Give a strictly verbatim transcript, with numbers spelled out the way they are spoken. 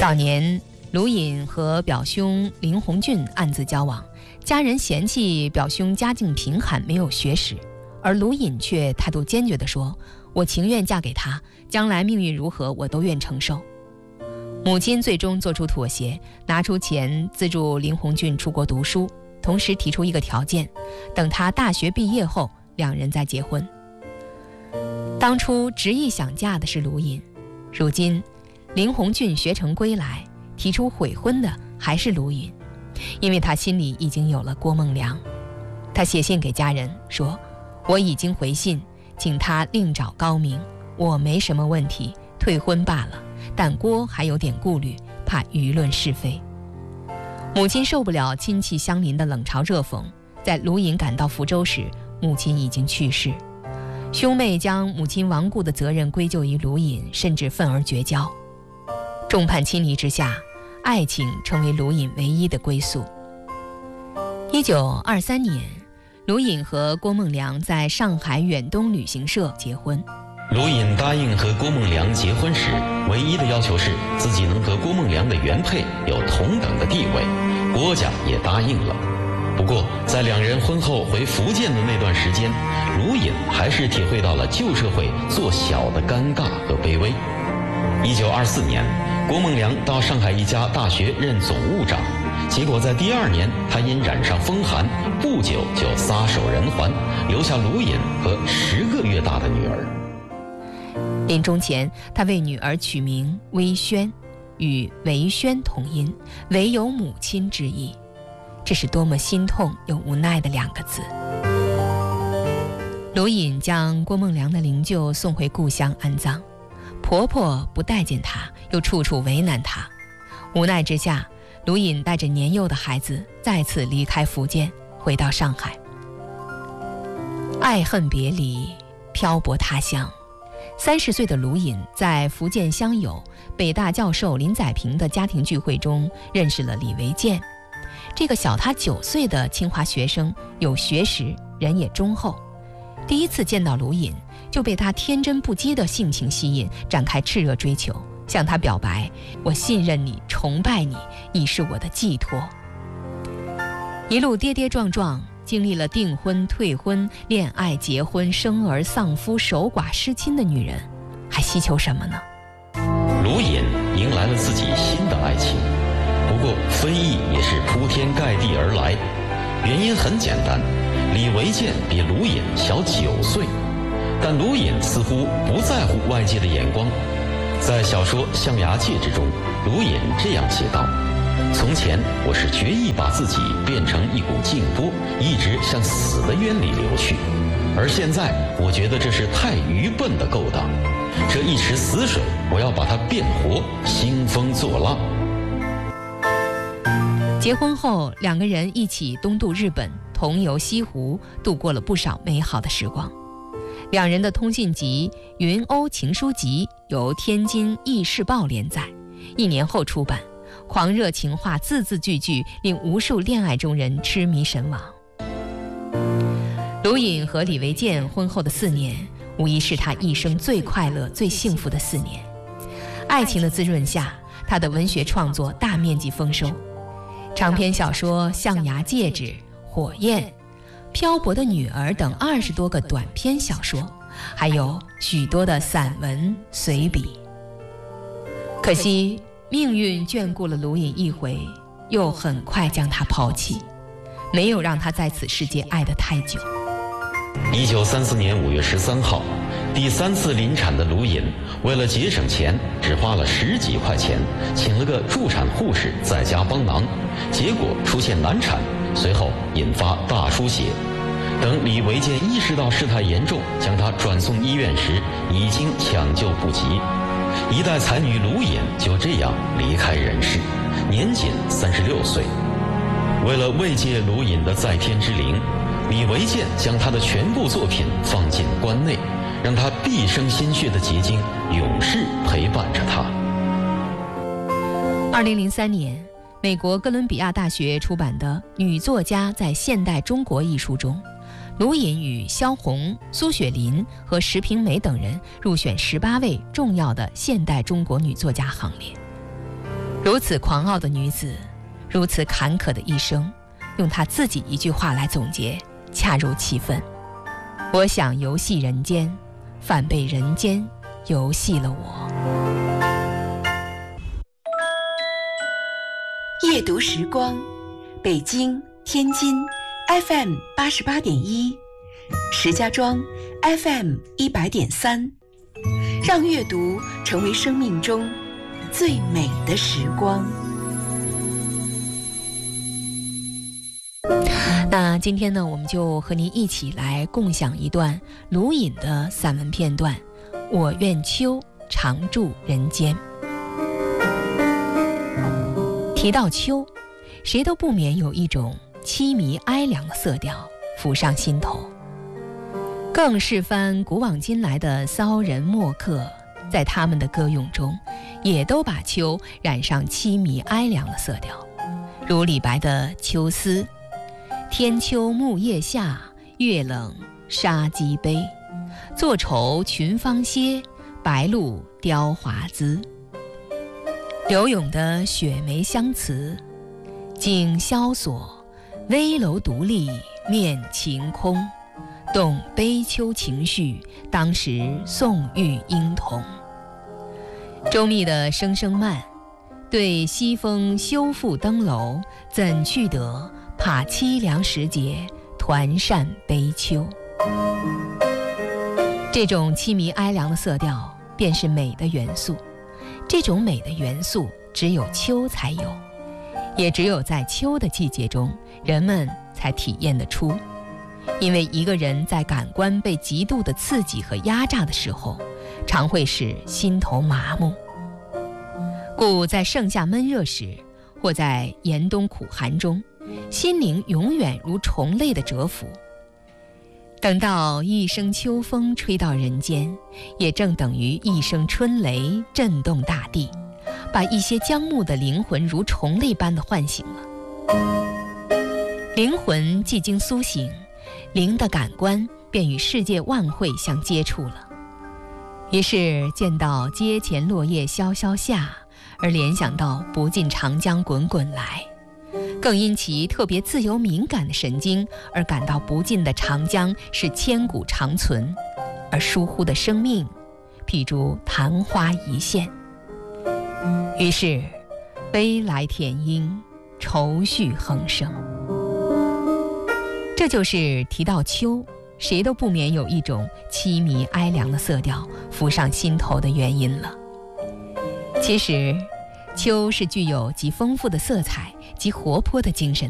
早年卢隐和表兄林鸿俊暗自交往，家人嫌弃表兄家境贫寒，没有学识，而卢隐却态度坚决地说：我情愿嫁给他，将来命运如何我都愿承受。母亲最终做出妥协，拿出钱资助林鸿俊出国读书，同时提出一个条件，等他大学毕业后两人再结婚。当初执意想嫁的是卢隐，如今林鸿俊学成归来，提出悔婚的还是卢隐，因为他心里已经有了郭梦良。他写信给家人说：我已经回信，请他另找高明，我没什么问题，退婚罢了，但郭还有点顾虑，怕舆论是非。母亲受不了亲戚相邻的冷嘲热讽，在卢隐赶到福州时，母亲已经去世。兄妹将母亲亡故的责任归咎于卢隐，甚至愤而绝交。众叛亲离之下，爱情成为卢隐唯一的归宿。一九二三年，卢隐和郭梦良在上海远东旅行社结婚。 卢隐答应和郭梦良结婚时，唯一的要求是自己能和郭梦良的原配有同等的地位，郭家也答应了。不过在两人婚后回福建的那段时间，卢隐还是体会到了旧社会做小的尴尬和卑微。一九二四年，郭梦良到上海一家大学任总务长，结果在第二年他因染上风寒，不久就撒手人寰，留下卢隐和十个月大的女儿。 临终前，他为女儿取名微萱，与维萱同音，唯有母亲之意。这是多么心痛又无奈的两个字。卢隐将郭梦良的灵柩送回故乡安葬，婆婆不待见她，又处处为难她。无奈之下，卢隐带着年幼的孩子再次离开福建，回到上海。爱恨别离，漂泊他乡。三十岁的卢隐在福建乡友北大教授林载平的家庭聚会中认识了李维建。这个小他九岁的清华学生有学识，人也忠厚。第一次见到卢隐，就被他天真不羁的性情吸引，展开炽热追求，向他表白：我信任你，崇拜你，你是我的寄托。一路跌跌撞撞，经历了订婚、退婚、恋爱、结婚、生儿、丧夫、守寡、失亲的女人，还希求什么呢？ 卢隐迎来了自己新的爱情，不过非议也是铺天盖地而来。原因很简单，李维建比卢隐小九岁，但卢隐似乎不在乎外界的眼光。在小说《象牙戒指》中，卢隐这样写道：从前我是决意把自己变成一股静波，一直向死的渊里流去，而现在我觉得这是太愚笨的勾当，这一池死水我要把它变活，兴风作浪。 结婚后，两个人一起东渡日本，同游西湖，度过了不少美好的时光。两人的通信集《云鸥情书集》由天津译世报连载，一年后出版，狂热情话字字句句令无数恋爱中人痴迷神往。卢隐和李维建婚后的四年，无疑是他一生最快乐、最幸福的四年。爱情的滋润下，他的文学创作大面积丰收。长篇小说《象牙戒指》《火焰》《漂泊的女儿》等二十多个短篇小说，还有许多的散文随笔。可惜命运眷顾了卢隐一回，又很快将他抛弃，没有让他在此世界爱得太久。 一九三四年五月十三号，第三次临产的卢隐为了节省钱，只花了十几块钱，请了个助产护士在家帮忙，结果出现难产，随后引发大出血。等李维建意识到事态严重，将他转送医院时，已经抢救不及。一代才女卢隐就这样离开人世，年仅三十六岁。为了慰藉卢隐的在天之灵，李维建将他的全部作品放进棺内，让他毕生心血的结晶永世陪伴着他。 二零零三年，美国哥伦比亚大学出版的《女作家在现代中国》一书中，卢隐与萧红、苏雪林和石平美等人入选十八位重要的现代中国女作家行列。 如此狂傲的女子，如此坎坷的一生，用她自己一句话来总结，恰如其分。我想游戏人间，反被人间游戏了我。 夜读时光，北京、天津 F M 八十八点一，石家庄 F M 一百点三，让阅读成为生命中最美的时光。 那今天呢，我们就和您一起来共享一段卢隐的散文片段《我愿秋常驻人间》。提到秋，谁都不免有一种凄迷哀凉的色调浮上心头。更是番古往今来的骚人墨客，在他们的歌咏中，也都把秋染上凄迷哀凉的色调，如李白的《秋思》：天秋木叶下，月冷沙鸡悲。坐愁群芳歇，白露凋华滋。柳永的《雪梅香词》：景萧索，危楼独立面晴空。动悲秋情绪，当时宋玉婴童。周密的《声声慢》：对西风休复登楼，怎去得？怕凄凉时节，团扇悲秋。这种凄迷哀凉的色调，便是美的元素。这种美的元素，只有秋才有，也只有在秋的季节中，人们才体验得出。因为一个人在感官被极度的刺激和压榨的时候，常会使心头麻木。故在盛夏闷热时，或在严冬苦寒中，心灵永远如虫类的蛰伏。等到一声秋风吹到人间，也正等于一声春雷震动大地，把一些僵木的灵魂如虫类般的唤醒了。灵魂既经苏醒，灵的感官便与世界万会相接触了。于是见到阶前落叶萧萧下，而联想到不尽长江滚滚来，更因其特别自由敏感的神经而感到不尽的长江是千古长存，而疏忽的生命譬如昙花一现。于是悲来填膺，愁绪横生。这就是提到秋，谁都不免有一种凄迷哀凉的色调浮上心头的原因了。其实秋是具有极丰富的色彩及活泼的精神